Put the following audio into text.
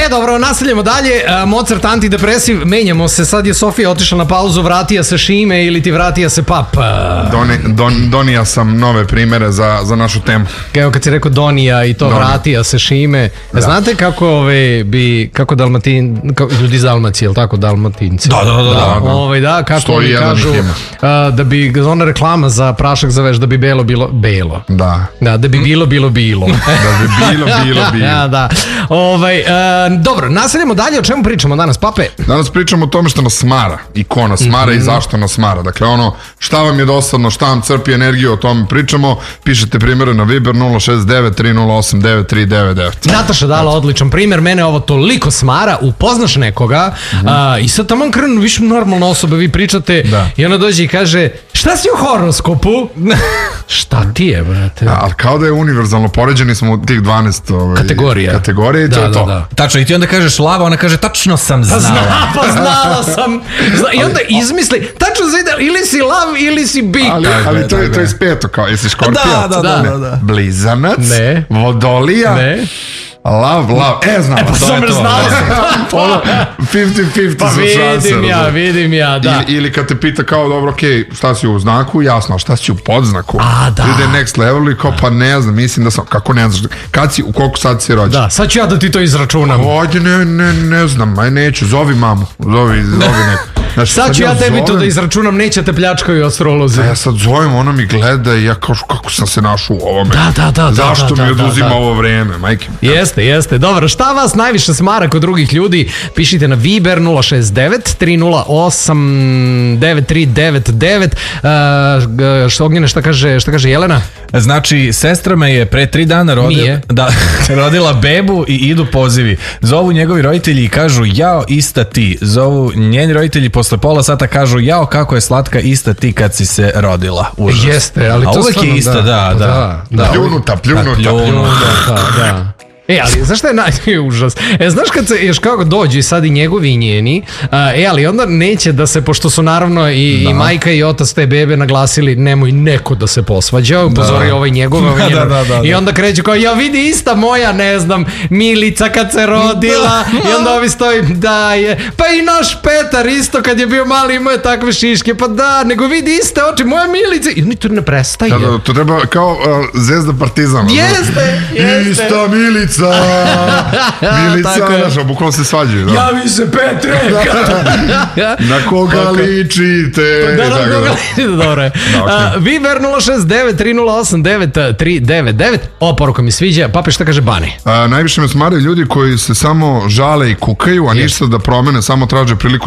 Dobro, nastavljamo dalje. Mozart antidepresiv, menjamo se. Sad je Sofija otišla na pauzu, vratija se Šime ili ti vratija se Pap? Donija sam nove primere za našu temu. Evo kad si rekao Donija i to vratija se Šime. Da. Znate kako ljudi iz Dalmacije, jel tako, Dalmatinci? Da. Kako oni kažu da bi ona reklama za prašak za veš, da bi belo bilo belo. Da, da bi bilo. Da bi bilo. Da. Dobro, nastavljamo dalje. O čemu pričamo danas, Pape? Danas pričamo o tome što nas smara, i ko nas smara i zašto nas smara. Dakle, šta vam je dosadno, šta vam crpi energiju, o tome pričamo. Pišete primjere na Viber 069-308-9399. Nataša dala odličan primjer. Mene ovo toliko smara, upoznaš nekoga i sad tamo krenu više normalna osoba, vi pričate i ona dođe i kaže, šta si u horoskopu? Šta ti je, brate? Ali kao da je univerzalno, poređeni smo u tih 12 kategorija i to je to. Tačno, i ti onda kažeš lava, ona kaže, tačno sam znala. Pa znala sam. I onda izmisli, tačno za ide, ili si lav, ili si bik. Ali to je speto, kao, jesi škorpija? Da. Blizanac? Ne. Vodolija? Ne. Lav, znala. Pa sam znala. 50-50 pa vidim ja, da. Ili kad te pita kao, dobro, okej, šta si u znaku, jasno, šta si u podznaku? Da. Ide next level i kao, pa ne znam, mislim da sam, kako ne znaš, kad si, u koliko sad si rođen? Da, sad ću ja da ti to izračunam. Ovdje ne znam, neću, zovi mamu, zovi neko. Znači, sad ću ja tebi to da izračunam, neće te pljačkaju astrolozi. Ja sad zovem, ona mi gleda i ja kažu kako sam se našao u ovome. Da. Zašto mi oduzima ovo vreme, majke? Jeste. Dobro, šta vas najviše smara kod drugih ljudi? Pišite na Viber 069-308-9399. Ognjene, šta kaže Jelena? Znači, sestra me je pre 3 dana rodila bebu i idu pozivi. Zovu njegovi roditelji i kažu, jao, ista ti. Zovu njeni roditelji posle pola sata, kažu, jao, kako je slatka, ista ti kad si se rodila. Užas. Jeste, ali to uvek je ista, da. Pljunuta. Da. Ali znaš šta je užas? Znaš kad se još kako dođu sad i njegovi i njeni, ali onda neće da se, pošto su naravno i majka i otac te bebe naglasili, nemoj neko da se posvađa, upozori ovaj njegov, i onda kreću kao, ja vidi ista moja, ne znam, Milica kad se rodila, i onda ovi stoji, da je, pa i naš Petar isto kad je bio mali imao je takve šiške, pa da, nego vidi iste oči, moja Milica, i oni to ne prestaje. Da, to treba kao Zvezda Partizan. Jeste. Ista Milica, znaš, bukvalno se svađaju. Javi se Petre! Na koga ličite? Dobro je. Viber 069-308-9399. Ova poruka mi sviđa. Pape, šta kaže Bani? Najviše me smaraju ljudi koji se samo žale i kukaju, a ništa da promene, samo traže priliku